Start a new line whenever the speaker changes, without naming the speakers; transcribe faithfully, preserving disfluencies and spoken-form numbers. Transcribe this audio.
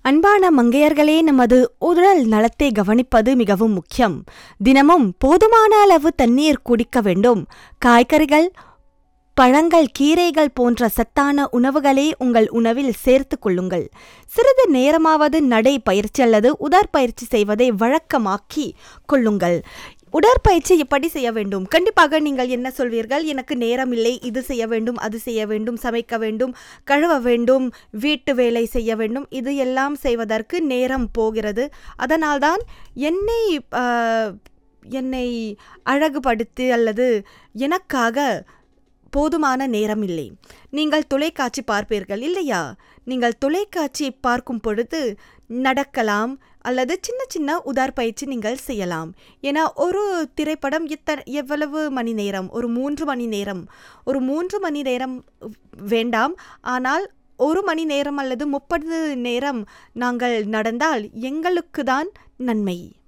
அன்பான மங்கையர்களே, நமது உடல் நலத்தை கவனிப்பது மிகவும் முக்கியம். தினமும் போதுமான அளவு தண்ணீர் குடிக்க வேண்டும். காய்கறிகள், பழங்கள், கீரைகள் போன்ற சத்தான உணவுகளை உங்கள் உணவில் சேர்த்து கொள்ளுங்கள். சிறிது நேரமாவது நடை பயிற்சி அல்லது உடற்பயிற்சி செய்வதை வழக்கமாக்கி கொள்ளுங்கள். உடற்பயிற்சி எப்படி செய்ய வேண்டும்? கண்டிப்பாக நீங்கள் என்ன சொல்வீர்கள்? எனக்கு நேரம் இல்லை, இது செய்ய வேண்டும், அது செய்ய வேண்டும், சமைக்க வேண்டும், கழுவ வேண்டும், வீட்டு வேலை செய்ய வேண்டும், இது எல்லாம் செய்வதற்கு நேரம் போகிறது. அதனால்தான் என்னை என்னை அழகுபடுத்தி அல்லது எனக்காக போதுமான நேரம் இல்லை. நீங்கள் தொலைக்காட்சி பார்ப்பீர்கள் இல்லையா? நீங்கள் தொலைக்காட்சி பார்க்கும் பொழுது நடக்கலாம் அல்லது சின்ன சின்ன உடற்பயிற்சி நீங்கள் செய்யலாம். ஏன்னா ஒரு திரைப்படம் இத்தனை எவ்வளவு மணி நேரம்? ஒரு மூன்று மணி நேரம். ஒரு மூன்று மணி நேரம் வேண்டாம், ஆனால் ஒரு மணி நேரம் அல்லது முப்பது நேரம் நாங்கள் நடந்தால் எங்களுக்கு தான் நன்மை.